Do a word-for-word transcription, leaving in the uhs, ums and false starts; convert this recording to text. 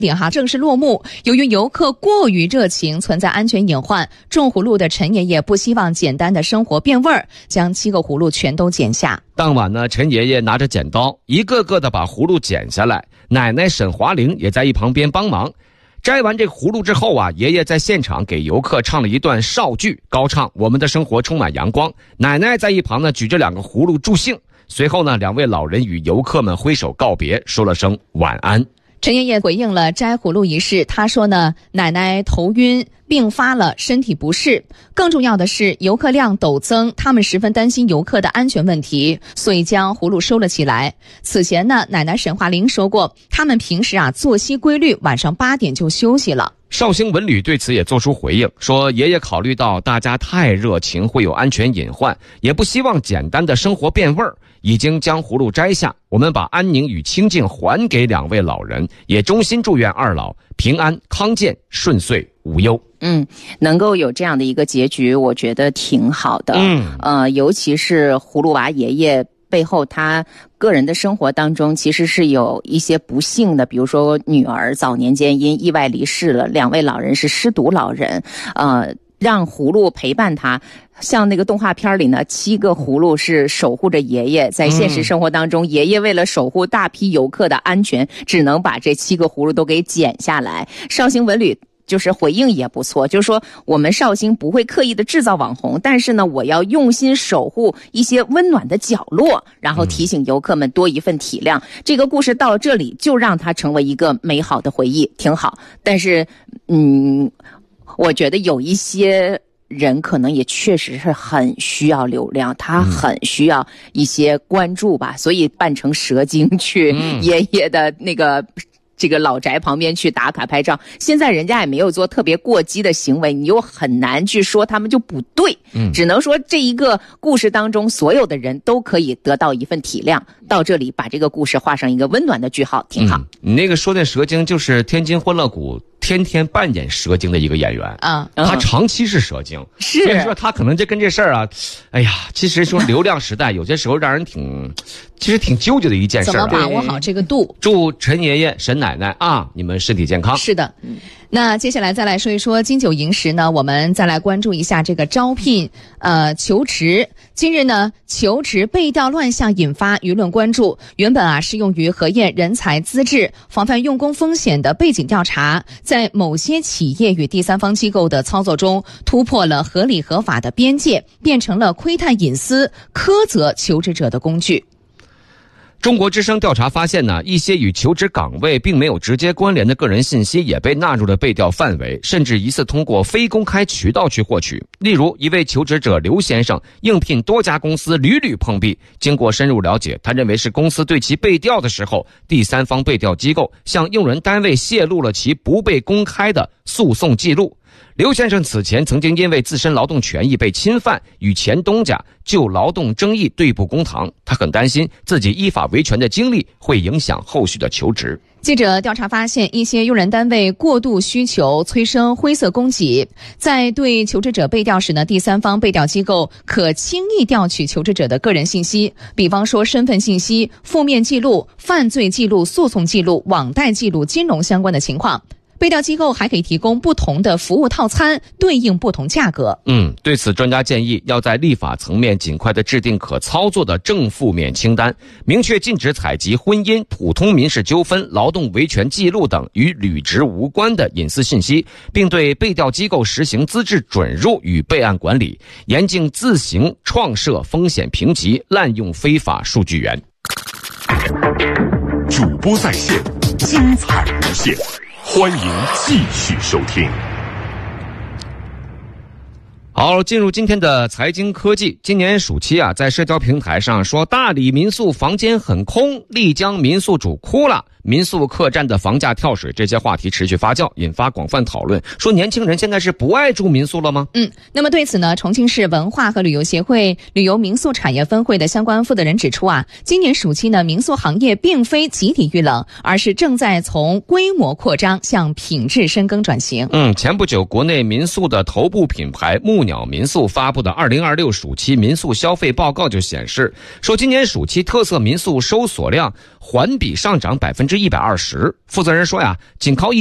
点哈正式落幕。由于游客过于热情，存在安全隐患，种葫芦的陈爷爷不希望简单的生活变味儿，将七个葫芦全都剪下。 当晚呢，陈爷爷拿着剪刀，一个个的把葫芦剪下来。奶奶沈华玲也在一旁边帮忙。摘完这葫芦之后啊，爷爷在现场给游客唱了一段绍剧，高唱我们的生活充满阳光。奶奶在一旁呢举着两个葫芦助兴。随后呢，两位老人与游客们挥手告别，说了声晚安。 陈爷爷回应了摘葫芦一事，他说呢，奶奶头晕并发了，身体不适。更重要的是，游客量陡增，他们十分担心游客的安全问题，所以将葫芦收了起来。此前呢，奶奶沈华玲说过，他们平时啊作息规律，晚上八点就休息了。 绍兴文旅对此也做出回应，说爷爷考虑到大家太热情会有安全隐患，也不希望简单的生活变味儿，已经将葫芦摘下，我们把安宁与清静还给两位老人，也衷心祝愿二老平安康健顺遂无忧。 嗯，能够有这样的一个结局，我觉得挺好的。 嗯， 呃，尤其是葫芦娃爷爷背后他个人的生活当中其实是有一些不幸的，比如说女儿早年间因意外离世了，两位老人是失独老人，呃，让葫芦陪伴他。像那个动画片里呢，七个葫芦是守护着爷爷，在现实生活当中，嗯、爷爷为了守护大批游客的安全，只能把这七个葫芦都给剪下来。绍兴文旅就是回应也不错，就是说我们绍兴不会刻意的制造网红，但是呢，我要用心守护一些温暖的角落，然后提醒游客们多一份体谅。嗯、这个故事到了这里，就让它成为一个美好的回忆，挺好。但是，嗯，我觉得有一些人可能也确实是很需要流量，他很需要一些关注吧，所以扮成蛇精去爷爷的那个这个老宅旁边去打卡拍照。现在人家也没有做特别过激的行为，你又很难去说他们就不对，嗯，只能说这一个故事当中所有的人都可以得到一份体谅。到这里把这个故事画上一个温暖的句号，挺好。 嗯、你那个说的蛇精就是天津欢乐谷天天扮演蛇精的一个演员啊，他长期是蛇精， 是， 所以说他可能这跟这事儿啊，哎呀，其实说流量时代有些时候让人挺，其实挺纠结的一件事、啊。 怎么把握好这个度？ 祝陈爷爷、沈奶奶啊，你们身体健康。 是的，那接下来再来说一说金九银十呢，我们再来关注一下这个招聘呃求职。近日呢，求职背调乱象引发舆论关注。原本啊适用于核验人才资质、防范用工风险的背景调查，在某些企业与第三方机构的操作中，突破了合理合法的边界，变成了窥探隐私、苛责求职者的工具。 中国之声调查发现呢，一些与求职岗位并没有直接关联的个人信息也被纳入了背调范围，甚至疑似通过非公开渠道去获取。例如，一位求职者刘先生应聘多家公司屡屡碰壁，经过深入了解，他认为是公司对其背调的时候，第三方背调机构向用人单位泄露了其不被公开的诉讼记录。刘先生此前曾经因为自身劳动权益被侵犯，与前东家就劳动争议对簿公堂。他很担心自己依法维权的经历会影响后续的求职。 记者调查发现，一些用人单位过度需求，催生灰色供给。在对求职者背调时呢，第三方背调机构可轻易调取求职者的个人信息，比方说身份信息、负面记录、犯罪记录、诉讼记录、网贷记录、金融相关的情况。背调机构还可以提供不同的服务套餐，对应不同价格。 嗯，对此专家建议要在立法层面尽快的制定可操作的正负面清单，明确禁止采集婚姻、普通民事纠纷、劳动维权记录等与履职无关的隐私信息，并对背调机构实行资质准入与备案管理，严禁自行创设风险评级、滥用非法数据源。 主播在线，精彩无限。欢迎继续收听。 好，进入今天的财经科技。今年暑期啊，在社交平台上说大理民宿房间很空，丽江民宿主哭了，民宿客栈的房价跳水，这些话题持续发酵，引发广泛讨论。说年轻人现在是不爱住民宿了吗？ 嗯，那么对此呢，重庆市文化和旅游协会旅游民宿产业分会的相关负责人指出啊，今年暑期呢，民宿行业并非集体遇冷，而是正在从规模扩张向品质深耕转型。 嗯，前不久国内民宿的头部品牌木鸟鸟民宿发布的二零二六暑期民宿消费报告就显示，说今年暑期特色民宿收锁量环比上涨百分之一百二十。负责人说呀，仅靠一